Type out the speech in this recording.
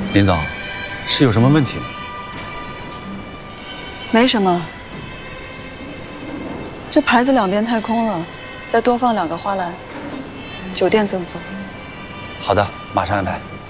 林总，是有什么问题吗？ 没什么。这牌子两边太空了，再多放2个花篮，酒店赠送。 好的，马上安排。